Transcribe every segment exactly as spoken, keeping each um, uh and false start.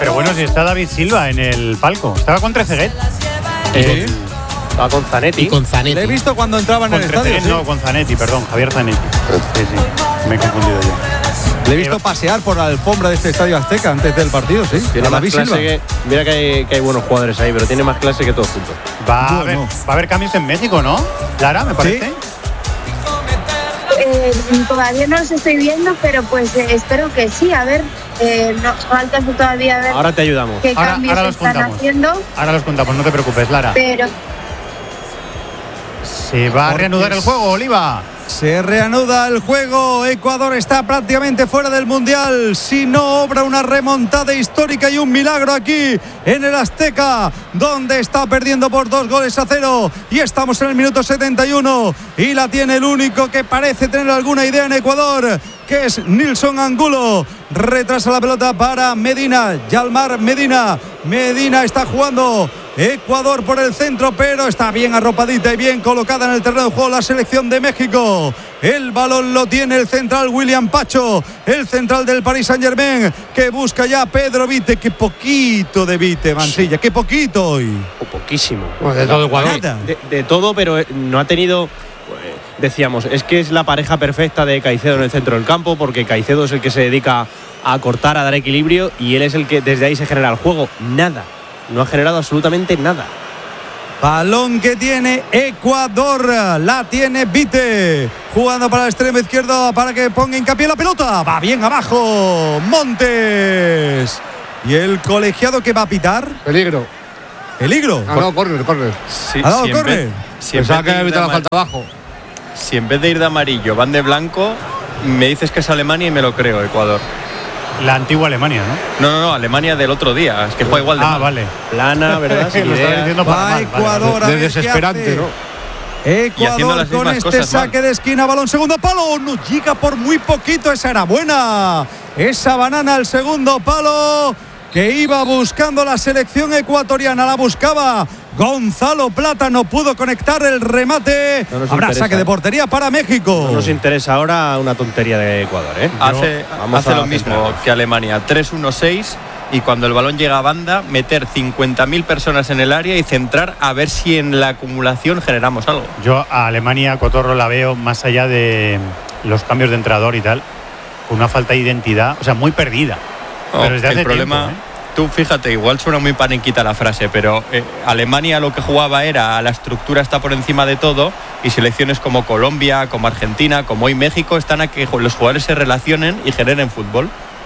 Pero bueno, si está David Silva en el palco. Estaba con Trezeguet. Eh, Estaba con Zanetti. Y con Zanetti. Le he visto cuando entraba en Con el estadio. Trezeguet, Sí. no, con Zanetti, perdón, Javier Zanetti. Sí, sí, me he confundido yo. Le he visto pasear por la alfombra de este estadio Azteca antes del partido, sí. Tiene A más David clase Silva. que, mira que hay, que hay buenos jugadores ahí, pero tiene más clase que todos juntos. Va, a Bueno. haber, va a haber cambios en México, ¿no? Lara, me parece. Eh, todavía no los estoy viendo, pero pues eh, espero que sí. A ver, eh, nos falta todavía ver Ahora te ayudamos. qué Ahora, cambios ahora los están contamos. haciendo, Ahora los contamos, no te preocupes, Lara. pero ¿Se va a Porque reanudar el es- juego, Oliva? Se reanuda el juego. Ecuador está prácticamente fuera del Mundial. Si no obra una remontada histórica y un milagro aquí en el Azteca, donde está perdiendo por dos goles a cero. Y estamos en el minuto setenta y uno. Y la tiene el único que parece tener alguna idea en Ecuador, que es Nilson Angulo. Retrasa la pelota para Medina. Yalmar Medina. Medina está jugando. Ecuador por el centro, pero está bien arropadita y bien colocada en el terreno de juego la selección de México. El balón lo tiene el central William Pacho, el central del Paris Saint-Germain, que busca ya a Pedro Vite. Qué poquito de Vite, Mansilla, qué poquito hoy. O poquísimo. Bueno, de todo Ecuador. Nada. De, de todo, pero eh, no ha tenido. eh, Decíamos, es que es la pareja perfecta de Caicedo en el centro del campo, porque Caicedo es el que se dedica a cortar, a dar equilibrio, y él es el que desde ahí se genera el juego. Nada. No ha generado absolutamente nada. Balón que tiene Ecuador, la tiene Vite, jugando para el extremo izquierdo para que ponga hincapié en la pelota. Va bien abajo, Montes. Y el colegiado que va a pitar, Peligro. peligro. Ah, no, córner, córner. Sí, ¿Ha dado si en córner? vez- si en Pensaba vez que de había ir de evitado la ama- falta abajo. si en vez de ir de amarillo van de blanco, me dices que es Alemania y me lo creo, Ecuador. La antigua Alemania, ¿no? No, no, no, Alemania del otro día. Es que juega igual de Ah, mal. vale. Plana, ¿verdad? Sin Lo estaba idea. diciendo para Va mal. Vale, Ecuador vale. a De ver qué desesperante, hace. ¿no? Y haciendo Ecuador las con mismas este cosas saque mal. de esquina, balón segundo palo, no llega por muy poquito, esa era buena. Esa banana al segundo palo que iba buscando la selección ecuatoriana, la buscaba Gonzalo Plata, no pudo conectar el remate. No nos Habrá interesa, saque de ¿eh? portería para México. No nos interesa ahora una tontería de Ecuador, ¿eh? Hace, Vamos hace a lo mismo centrarnos. que Alemania, tres uno seis, y cuando el balón llega a banda, meter cincuenta mil personas en el área y centrar a ver si en la acumulación generamos algo. Yo a Alemania, Cotorro, la veo más allá de los cambios de entrenador y tal, con una falta de identidad, o sea, muy perdida. No, Pero desde el hace problema, tiempo, ¿eh? tú fíjate, igual suena muy paniquita la frase, pero eh, Alemania lo que jugaba era la estructura está por encima de todo, y selecciones como Colombia, como Argentina, como hoy México, están a que los jugadores se relacionen y generen fútbol.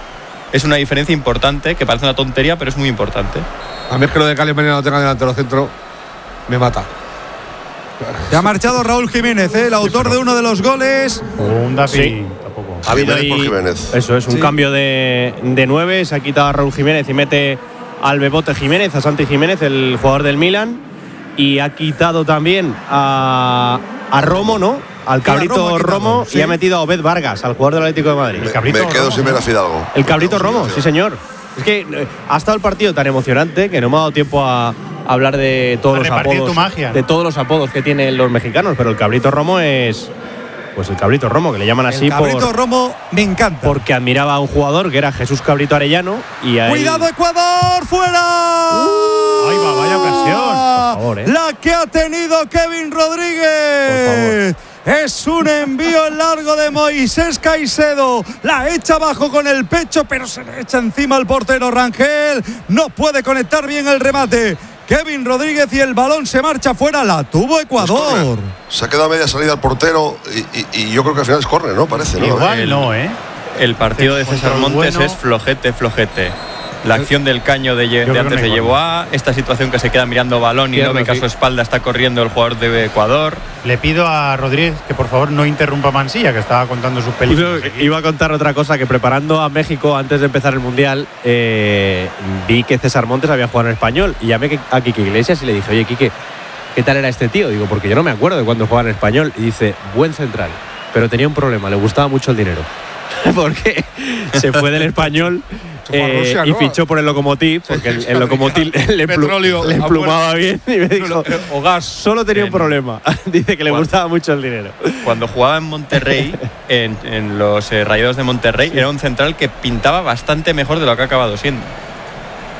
Es una diferencia importante, que parece una tontería, pero es muy importante. A mí es que lo de que Alemania no tenga delantero centro me mata. Se ha marchado Raúl Jiménez, ¿eh? El autor de uno de los goles. Un David Sí. tampoco. Ha habido Jiménez por ahí- Jiménez. Eso es, un Sí. cambio de, de nueve. Se ha quitado a Raúl Jiménez y mete al Bebote Jiménez, a Santi Jiménez, el jugador del Milan. Y ha quitado también a, a Romo, ¿no? Al cabrito Romo ha quitado, Romo, sí. y ha metido a Obed Vargas, al jugador del Atlético de Madrid. El cabrito Me quedo Romo, sin ver ¿no? a Fidalgo. El cabrito Me quedo sin Romo, ver a sí señor. Es que eh, ha estado el partido tan emocionante que no me ha dado tiempo a, a hablar de todos A los repartir apodos, tu magia, ¿no? de todos los apodos que tienen los mexicanos, pero el cabrito Romo es, pues el cabrito Romo, que le llaman así El cabrito por, Romo me encanta. porque admiraba a un jugador que era Jesús Cabrito Arellano y ahí, ¡Cuidado, Ecuador! ¡Fuera! Ahí va, vaya ocasión. Por favor, ¿eh? La que ha tenido Kevin Rodríguez. Es un envío largo de Moisés Caicedo. La echa abajo con el pecho, pero se le echa encima al portero Rangel. No puede conectar bien el remate. Kevin Rodríguez y el balón se marcha fuera. La tuvo Ecuador. Se ha quedado a media salida el portero y, y- y yo creo que al final es córner, ¿no? Parece, ¿no? Igual El- no, ¿eh? El partido de César Control Montes bueno. es flojete, flojete. La acción del caño de, Ye- Yo de creo antes que no de hay llevó a esta situación que se queda mirando balón y Tierno, no ve que a sí. su espalda está corriendo el jugador de Ecuador. Le pido a Rodríguez que por favor no interrumpa a Mansilla, que estaba contando sus películas. Yo iba a contar otra cosa, que preparando a México antes de empezar el Mundial, eh, vi que César Montes había jugado en español y llamé a Quique Iglesias y le dije, oye, Quique, ¿qué tal era este tío? Digo, porque yo no me acuerdo de cuando jugaba en español. Y dice, buen central, pero tenía un problema, le gustaba mucho el dinero. Porque se fue del español fue a eh, Rusia, y ¿no? fichó por el Lokomotiv, porque el, el Lokomotiv le, plu- Petróleo le a emplumaba bien y me dijo, O gas. solo tenía un En- problema. Dice que le Guau. gustaba mucho el dinero. Cuando jugaba en Monterrey, en, en los eh, Rayados de Monterrey, era un central que pintaba bastante mejor de lo que ha acabado siendo.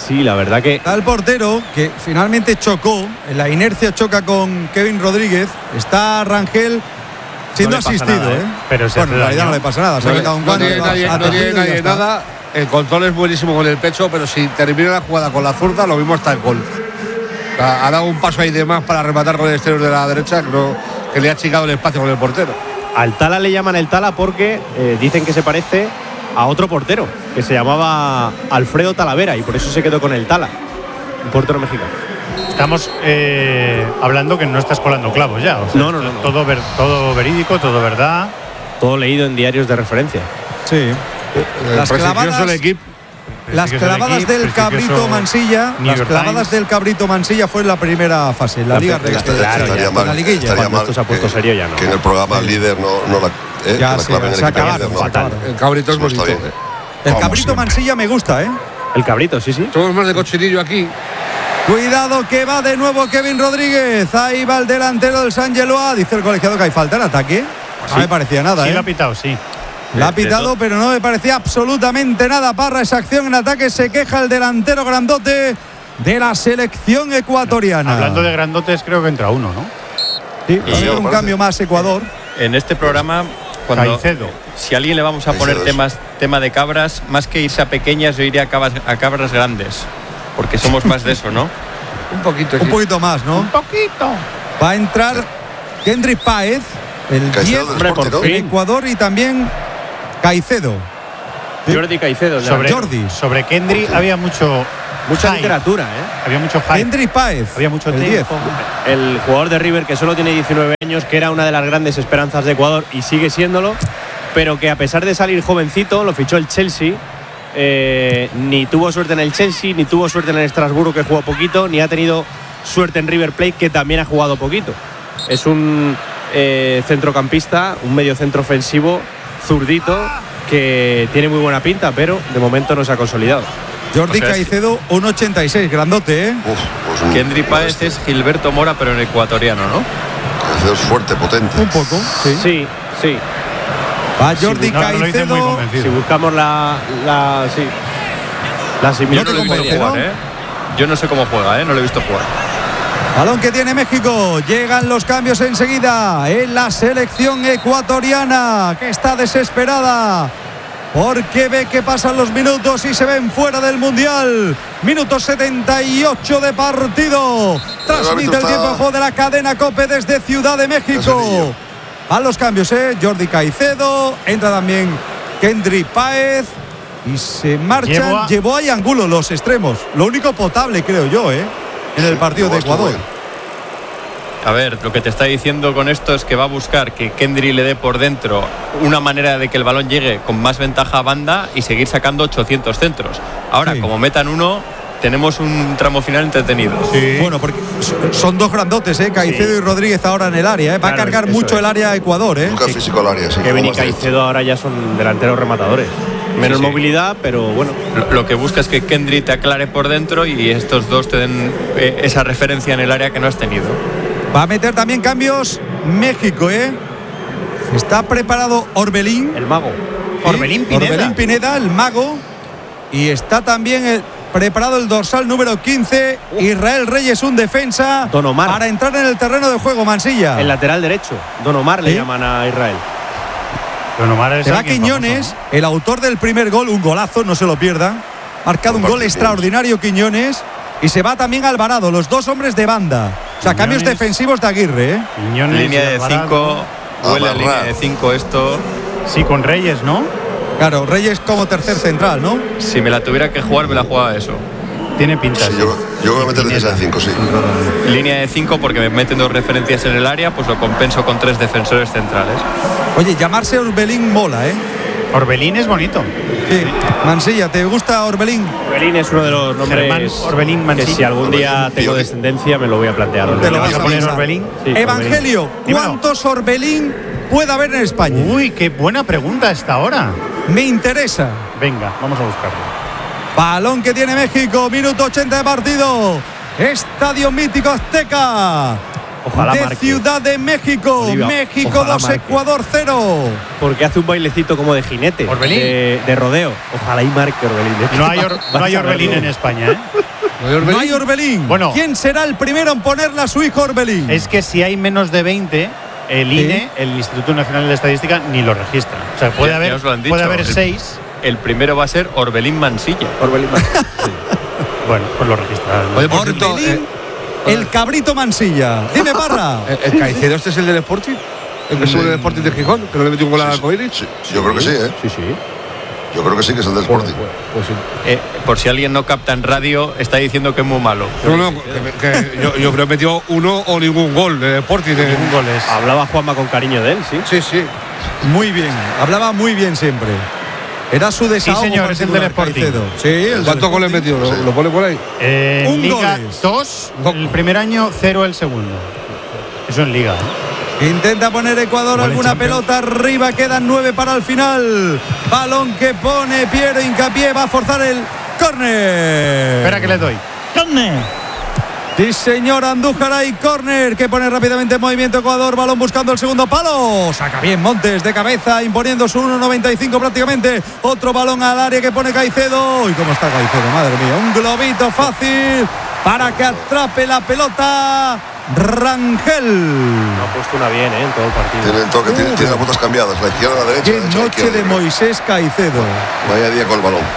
Sí, la verdad que Está el portero que finalmente chocó, en la inercia choca con Kevin Rodríguez. Está Rangel siendo No le pasa asistido, nada, ¿eh? ¿eh? Pero se bueno, en hace realidad daño. no le pasa nada. Se ha No, quitado un no guante, tiene lo ha nadie, no atendido tiene y ya nadie está. nada. El control es buenísimo con el pecho, pero si termina la jugada con la zurda, lo mismo hasta el gol. O sea, ha dado un paso ahí de más para rematar con el exterior de la derecha, que, no- que le ha achicado el espacio con el portero. al Tala le llaman el Tala porque eh, dicen que se parece a otro portero que se llamaba Alfredo Talavera y por eso se quedó con el Tala, un portero mexicano. Estamos eh, hablando que no estás colando clavos ya. O sea, No, no, no, no. Todo, ver- todo verídico, todo verdad. Todo leído en diarios de referencia. Sí. El Las prestigioso clavadas- del equipo. Las Prestigioso del clavadas equipo, del prestigioso Cabrito Mansilla, New las York clavadas Times. del Cabrito Mansilla fue en la primera fase, en la, La Liga primera, Reggae. claro, estaría ya, mal, en la liguilla. estaría Cuando mal esto se ha puesto que- serio ya no. que en el programa líder no, no la, eh, Ya que la se- clave en el se equipo acabaron, líder, se no. acabaron. El cabrito es Eso está bonito. bien. ¿eh? El Como Cabrito siempre. Mansilla me gusta, ¿eh? El Cabrito, sí, sí. Somos más de cochinillo aquí. Cuidado que va de nuevo Kevin Rodríguez. Ahí va el delantero del San Geloa. Dice el colegiado que hay falta en ataque. No me parecía nada, Sí, ¿eh? lo ha pitado, sí. La ha De- de pitado, to- pero no me parecía absolutamente nada. Parra esa acción en ataque. Se queja el delantero grandote de la selección ecuatoriana. Hablando de grandotes, creo que entra uno, ¿no? Sí, va a Sí, haber me un parece. cambio más Ecuador. En este programa, cuando Caicedo. si a alguien le vamos a poner Caicedo, temas, tema de cabras, más que irse a pequeñas, yo iría a cabras, a cabras grandes, porque somos más de eso, ¿no? Un poquito. Un sí. poquito más, ¿no? Un poquito. Va a entrar Kendrick Páez, el Caicedo diez del hombre, Sporting, por ¿no? fin. en Ecuador, y también Caicedo. Sí. Jordi Caicedo. Sobre, Jordi. sobre Kendry había mucho. Mucha hype. literatura, ¿eh? Había mucho hype. Kendrick Páez. Había mucho el tiempo. diez. El jugador de River que solo tiene diecinueve años, que era una de las grandes esperanzas de Ecuador y sigue siéndolo, pero que a pesar de salir jovencito, lo fichó el Chelsea. Eh, ni tuvo suerte en el Chelsea, ni tuvo suerte en el Estrasburgo, que jugó poquito, ni ha tenido suerte en River Plate, que también ha jugado poquito. Es un eh, centrocampista, un medio centro ofensivo, zurdito, que tiene muy buena pinta, pero de momento no se ha consolidado. Jordi O sea, es- Caicedo, uno ochenta y seis, grandote, ¿eh? Uf, pues un- Kendry Páez es Gilberto Mora, pero en ecuatoriano, ¿no? Caicedo es fuerte, potente. Un poco, sí. Sí, sí. Va Jordi No, no lo hice muy Caicedo. convencido. Si buscamos la. la sí. La Yo similitud. no lo he visto convence, jugar, ¿no? ¿eh? Yo no sé cómo juega, ¿eh? No lo he visto jugar. Balón que tiene México. Llegan los cambios enseguida en la selección ecuatoriana, que está desesperada porque ve que pasan los minutos y se ven fuera del Mundial. Minuto setenta y ocho de partido. Transmite el está- tiempo de juego de la cadena COPE desde Ciudad de México. Casemiro. A los cambios, ¿eh? Jordi Caicedo. Entra también Kendrick Páez. Y se marchan. Llevo a- Llevó a Yangulo los extremos. Lo único potable, creo yo, ¿eh? En el partido de Estuvo Ecuador. bien. A ver, lo que te está diciendo con esto es que va a buscar que Kendry le dé por dentro una manera de que el balón llegue con más ventaja a banda y seguir sacando ochocientos centros. Ahora, Sí. como metan uno, tenemos un tramo final entretenido. Bueno, porque son- son dos grandotes, ¿eh? Caicedo Sí. y Rodríguez ahora en el área, ¿eh? Va Claro, a cargar eso mucho es. el área a Ecuador, ¿eh? Nunca físico al área, sí. Kevin y como más directo. Caicedo ahora ya son delanteros rematadores. Menos Sí, sí. movilidad, pero bueno. Lo, lo que busca es que Kendry te aclare por dentro y estos dos te den eh, esa referencia en el área que no has tenido. Va a meter también cambios México, ¿eh? Está preparado Orbelín. El mago. ¿sí? Orbelín Pineda. Orbelín Pineda, el mago. Y está también el- preparado el dorsal número quince, Israel Reyes, un defensa. Don Omar. Para entrar en el terreno de juego, Mansilla. El lateral derecho. Don Omar le ¿Sí? llaman a Israel. Don Omar es Será alguien Quiñones, famoso, el autor del primer gol, un golazo, no se lo pierda. Marcado un Buen gol partido. extraordinario Quiñones. Y se va también Alvarado, los dos hombres de banda. O sea, Quiñones. cambios defensivos de Aguirre, ¿eh? ¿no? Quiñones, Línea de Alvarado. cinco, huele a Amarrar. línea de cinco esto. Sí, con Reyes, ¿no? Claro, Reyes como tercer central, ¿no? Si me la tuviera que jugar, me la jugaba eso. Tiene pinta. Sí, sí. yo, yo voy a meter Pineda. defensa de cinco, sí. Línea de cinco porque me meten dos referencias en el área, pues lo compenso con tres defensores centrales. Oye, llamarse Orbelín mola, ¿eh? Orbelín es bonito. Sí. Mansilla, ¿te gusta Orbelín? Orbelín es uno de los nombres Germán Orbelín que Mansilla. si algún día Orbelín, tengo tío. descendencia me lo voy a plantear. Te lo ¿Le Orbelín. vas vas a a poner pensar. Orbelín? Sí, Evangelio, Dímelo. ¿cuántos Orbelín puede haber en España? Uy, qué buena pregunta esta ahora. Me interesa. Venga, vamos a buscarlo. Balón que tiene México, minuto ochenta de partido. Estadio Mítico Azteca. Ojalá de marque. Ciudad de México. Olivia, México ojalá dos, marque. Ecuador cero. Porque hace un bailecito como de jinete. Orbelín. De, de rodeo. Ojalá y marque Orbelín. No hay, or- no hay Vas a Orbelín verlo. en España, ¿eh? No hay Orbelín. Bueno. ¿Quién será el primero en ponerle a su hijo Orbelín? Es que si hay menos de veinte, el I N E, el Instituto Nacional de Estadística, ni lo registra. O sea, puede Ya- ya haber, os lo han dicho. puede haber El- seis. El primero va a ser Orbelín Mansilla. Orbelín marque. Bueno, pues lo registra. Oye, por cierto, Orbelín, eh, el cabrito Mansilla. Dime, Parra. ¿el, el Caicedo este es el del Sporting? ¿El que sube del Sporting de Gijón? ¿Que no le metió un gol al arcoíris? Sí, yo creo que sí, ¿eh? Sí, sí. Yo creo que sí, que es el del Sporting. Pues sí. Eh, por si alguien no capta en radio, está diciendo que es muy malo. No, no, que, que yo, yo creo que metió uno o ningún gol del Sporting. de- Ningún gol es. Hablaba Juanma con cariño de él, sí. Sí, sí. Muy bien. Hablaba muy bien siempre. Era su desahogo. señor, es el del particular, Sporting. Caicedo. Sí, el del ¿Cuántos goles Sporting. metió? ¿Lo, Sí. lo pone por ahí? Eh, en Un Liga goles. dos, el primer año, cero el segundo. Eso en Liga, ¿eh? Intenta poner Ecuador Gol en alguna Champions. pelota arriba, quedan nueve para el final. Balón que pone Piero Hincapié, va a forzar el córner. Espera que le doy. Sí, señor, Andújar ahí, córner que pone rápidamente en movimiento Ecuador, balón buscando el segundo palo, saca bien Montes de cabeza, imponiendo su uno noventa y cinco prácticamente, otro balón al área que pone Caicedo, y cómo está Caicedo, madre mía, un globito fácil para que atrape la pelota Rangel. No ha puesto una bien, ¿eh? En todo el partido. Tiene el toque, tiene, tiene las botas cambiadas, la izquierda a la derecha. Qué la derecha a la noche izquierda. de Moisés Caicedo. Vaya día con el balón.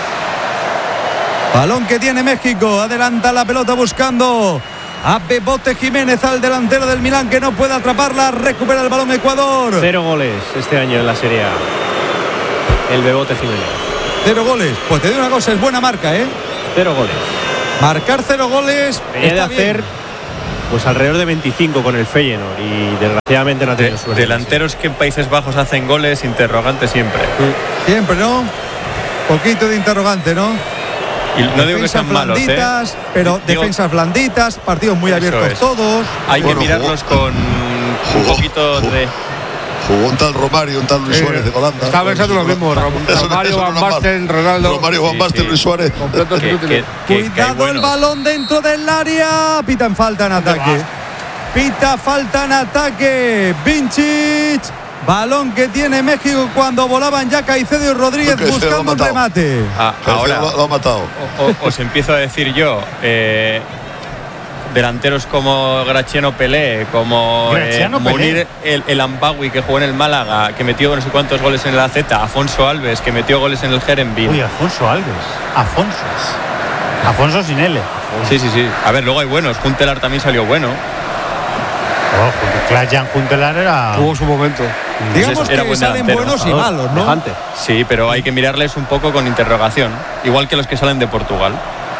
Balón que tiene México, adelanta la pelota buscando a Bebote Jiménez, al delantero del Milán que no puede atraparla, recupera el balón Ecuador. Cero goles este año en la Serie A. El Bebote Jiménez. Cero goles. Pues te digo una cosa, es buena marca, ¿eh? Cero goles. Marcar cero goles. Venía de está bien. hacer pues alrededor de veinticinco con el Feyenoord y desgraciadamente no ha tenido De- suerte. delanteros que en Países Bajos hacen goles, interrogante siempre. Siempre, ¿no? Poquito de interrogante, ¿no? Y no digo que Defensas sean malos, ¿eh? blanditas, pero Digo, defensas blanditas, partidos muy Eso abiertos es. todos. hay Bueno, que mirarlos con un jugó- poquito jugó- de. Jugó un tal Romario, un tal Luis Eh, Suárez de Holanda. estaba pensando lo mismo, Rom- Eso- Romario, eso no Van es mal. Basten, Ronaldo. Romario, Van Sí, Basten, sí. Luis Suárez. Completos que- inútiles. que- que- que hay Cuidado el buenos. balón dentro del área. Pita en falta en ataque. Pita falta en ataque. Vincic. Balón que tiene México cuando volaban ya Caicedo y Rodríguez Caicedo lo ha buscando un matado. remate. Ah, Caicedo ahora lo, lo ha matado. o- o- os empiezo a decir yo. eh, delanteros como Graciano Pelé, como eh, Graciano Pelé. Munir el, el Ampawi, que jugó en el Málaga, que metió no sé cuántos goles en el A Z, Afonso Alves, que metió goles en el Herenveen. Uy, Afonso Alves. Afonso. Afonso sin L. Sí, sí, sí. A ver, luego hay buenos. Juntelar también salió bueno. Ojo, Klaas-Jan Huntelaar era. Tuvo su momento. Digamos era que buen salen delantero, buenos y Trabajador, malos, ¿no? tajante. Sí, pero hay que mirarles un poco con interrogación. Igual que los que salen de Portugal.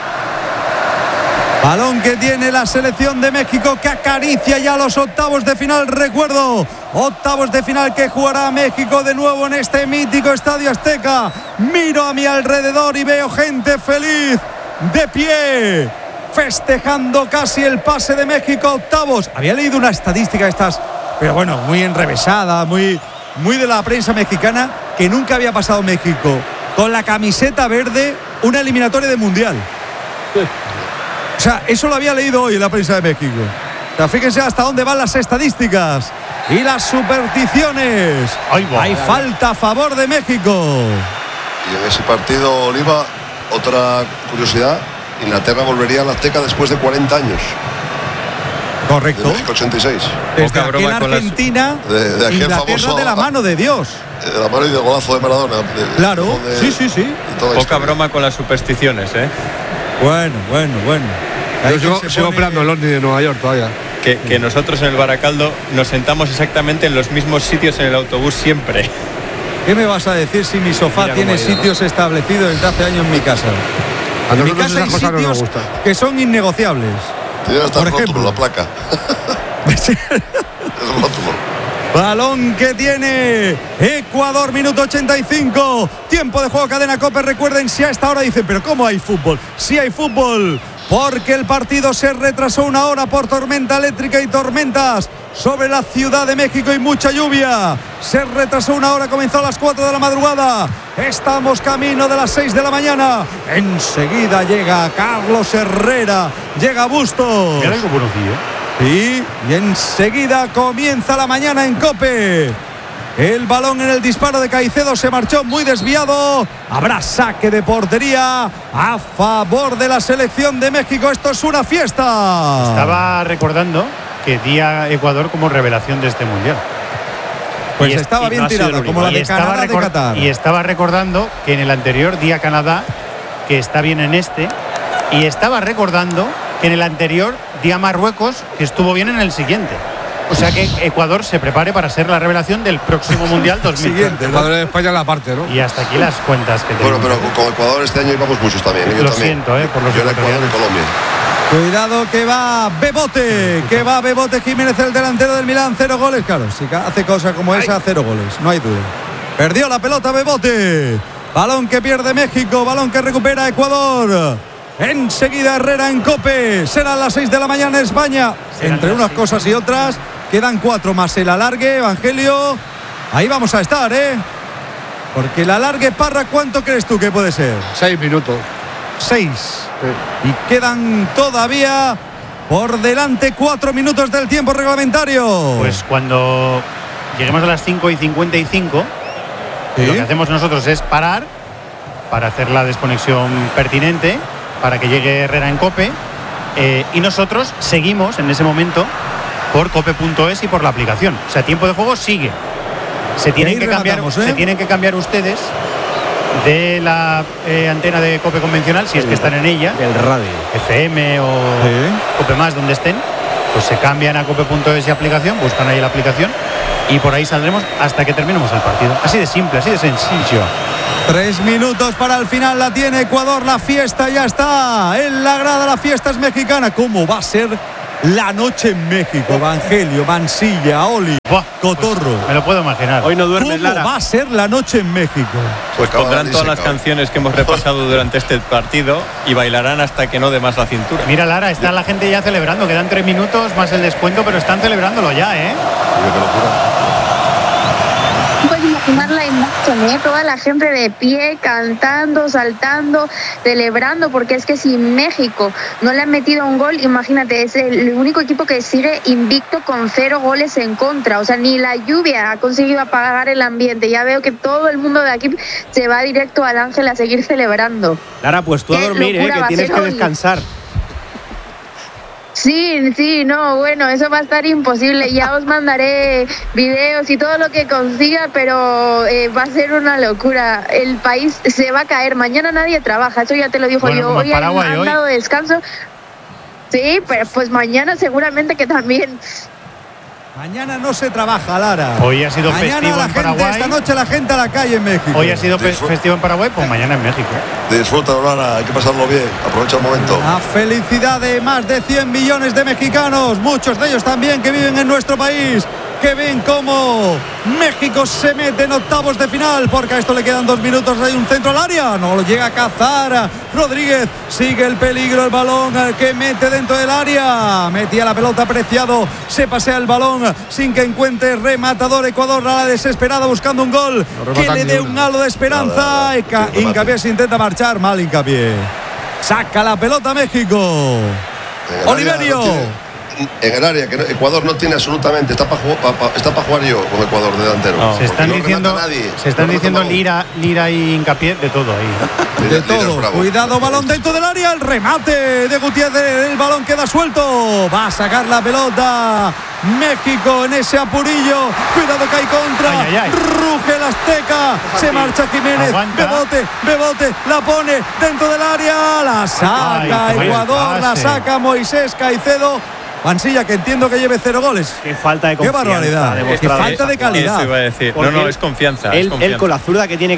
Balón que tiene la selección de México que acaricia ya los octavos de final. Recuerdo, octavos de final que jugará México de nuevo en este mítico Estadio Azteca. Miro a mi alrededor y veo gente feliz de pie, festejando casi el pase de México a octavos. Había leído una estadística de estas, pero bueno, muy enrevesada, muy, muy de la prensa mexicana, que nunca había pasado México con la camiseta verde una eliminatoria de Mundial. O sea, eso lo había leído hoy en la prensa de México. O sea, fíjense hasta dónde van las estadísticas y las supersticiones. Ay, va. Hay falta a favor de México. Y en ese partido, Oliva, otra curiosidad: Inglaterra volvería a la Azteca después de cuarenta años. De Correcto. México ochenta y seis. Desde Poca aquel broma con las- Argentina, De- de aquel Inglaterra famoso- de la mano de Dios. De la mano y del golazo de Maradona. de- Claro, de- sí, sí, sí. de toda la Poca historia. broma con las supersticiones, ¿eh? Bueno, bueno, bueno. Ahí Yo sigo, se sigo pone- esperando el Omni de Nueva York todavía. Que, que nosotros en el Baracaldo nos sentamos exactamente en los mismos sitios en el autobús siempre. ¿Qué me vas a decir si mi sofá Mira tiene cómo ha ido, sitios establecidos desde hace años en mi casa? A En mi nosotros casa hay esas cosas no nos sitios gustan. que son innegociables. Tiene hasta Por el rótulo, ejemplo. la placa. El rótulo. Balón que tiene Ecuador, minuto ochenta y cinco. Tiempo de juego, cadena COPE. Recuerden, si a esta hora dicen, pero ¿cómo hay fútbol? Sí hay fútbol, porque el partido se retrasó una hora por tormenta eléctrica y tormentas sobre la Ciudad de México y mucha lluvia. Se retrasó una hora, comenzó a las cuatro de la madrugada. Estamos camino de las seis de la mañana. Enseguida llega Carlos Herrera, llega Bustos. Mira algo buenocillo. Sí, y enseguida comienza la mañana en COPE. El balón en el disparo de Caicedo se marchó muy desviado. Habrá saque de portería a favor de la selección de México. Esto es una fiesta. Estaba recordando que di a Ecuador como revelación de este mundial. Pues y estaba y bien no tirado, como la de Canadá de Qatar. Y estaba recordando que en el anterior di a Canadá, que está bien en este, y estaba recordando que en el anterior di a Marruecos, que estuvo bien en el siguiente. O sea que Ecuador se prepare para ser la revelación del próximo Mundial dos mil veinte. Ecuador de España en la parte, ¿no? Y hasta aquí las cuentas que tenemos. Bueno, pero con Ecuador este año íbamos muchos también. ¿eh? Yo Lo también. siento, ¿eh? Por los Yo era Ecuador y ecuatorianos. Colombia. Cuidado que va Bebote, que va Bebote Jiménez, el delantero del Milán, cero goles. Claro, si hace cosas como esa, cero goles, no hay duda. Perdió la pelota Bebote. Balón que pierde México, balón que recupera Ecuador. Enseguida Herrera en COPE. Serán las seis de la mañana en España. Serán Entre las unas seis. cosas y otras, quedan cuatro más el alargue, Evangelio. Ahí vamos a estar, ¿eh? Porque el alargue, Parra, ¿cuánto crees tú que puede ser? Seis minutos. Seis. Y quedan todavía por delante cuatro minutos del tiempo reglamentario. Pues cuando lleguemos a las cinco y cincuenta y cinco, ¿Sí? lo que hacemos nosotros es parar para hacer la desconexión pertinente, para que llegue Herrera en COPE, eh, y nosotros seguimos en ese momento por cope punto es y por la aplicación. O sea, tiempo de juego sigue. Se tienen, ahí que cambiar, rematamos, ¿eh? se tienen que cambiar ustedes de la eh, antena de COPE convencional, si es que están en ella, El radio. F M o Sí. COPE más, donde estén, pues se cambian a cope punto es y aplicación, buscan ahí la aplicación y por ahí saldremos hasta que terminemos el partido. Así de simple, así de sencillo. Tres minutos para el final, la tiene Ecuador, la fiesta ya está en la grada, la fiesta es mexicana. ¿Cómo va a ser la noche en México? Evangelio, Mansilla, Oli, Buah, Cotorro. pues me lo puedo imaginar. Hoy no duermes, ¿Cómo Lara. va a ser la noche en México? Pues Acaba pondrán de todas las secar. canciones que hemos repasado durante este partido y bailarán hasta que no dé más la cintura. Mira, Lara, está la gente ya celebrando. Quedan tres minutos más el descuento, pero están celebrándolo ya, ¿eh? Mira qué locura. Puedes imaginar la imagen, ¿eh? Toda la gente de pie, cantando, saltando, celebrando, porque es que si México no le han metido un gol, imagínate, es el único equipo que sigue invicto con cero goles en contra. O sea, ni la lluvia ha conseguido apagar el ambiente. Ya veo que todo el mundo de aquí se va directo al Ángel a seguir celebrando. Lara, pues tú a Qué dormir, ¿eh? locura Que va a tienes ser que hoy. descansar. Sí, sí, no, bueno, eso va a estar imposible. Ya os mandaré videos y todo lo que consiga, pero eh, va a ser una locura. El país se va a caer. Mañana nadie trabaja, eso ya te lo dijo Bueno, yo. como en Hoy han, Paraguay, han hoy. dado descanso. Sí, pero pues mañana seguramente que también. Mañana no se trabaja, Lara. Hoy ha sido Mañana festivo la en gente, Paraguay. esta noche la gente a la calle en México. Hoy ha sido pe- Disfrut- festivo en Paraguay, pues mañana en México. Disfruta, Lara, hay que pasarlo bien. Aprovecha el momento. La felicidad de más de cien millones de mexicanos, muchos de ellos también que viven en nuestro país, que ven cómo México se mete en octavos de final, porque a esto le quedan dos minutos, hay un centro al área, no lo llega a cazar Rodríguez, sigue el peligro, el balón que mete dentro del área, metía la pelota Preciado, se pasea el balón sin que encuentre rematador. Ecuador a la desesperada buscando un gol No que rematan le ni dé una. un halo de esperanza. Nada, Hinca- nada, remate. Hincapié se intenta marchar, mal Hincapié. Saca la pelota México. En el área Oliverio. no tiene- en el área que no- Ecuador no tiene absolutamente, está para jugar yo con Ecuador de delantero. No. Se Porque están no diciendo, remata nadie, se están no remata diciendo nadie. Lira, Lira y Hincapié de todo ahí. De Lira- Lira es todo, bravo. cuidado, balón dentro del área, el remate de Gutiérrez, el balón queda suelto, va a sacar la pelota México en ese apurillo, cuidado que hay contra, Ay, ay, ay. ruge el Azteca, se marcha Jiménez, Aguanta. Bebote, Bebote, la pone dentro del área, la saca Ay, qué Ecuador, la pase. saca Moisés Caicedo. Mansilla, que entiendo que lleve cero goles. Qué falta de Qué confianza. barbaridad. ha Qué demostrado. falta de calidad. Eso iba a decir. Porque No, no, él- es confianza. es Él, él confianza. con la zurda que tiene